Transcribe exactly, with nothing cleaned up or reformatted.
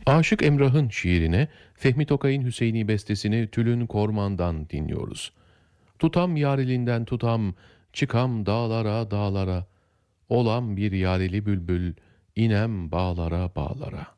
Aşık Emrah'ın şiirine Fehmi Tokay'ın Hüseyini bestesini Tülün Korman'dan dinliyoruz. Tutam yar elinden tutam, çıkam dağlara dağlara, olam bir yareli bülbül, inem bağlara bağlara.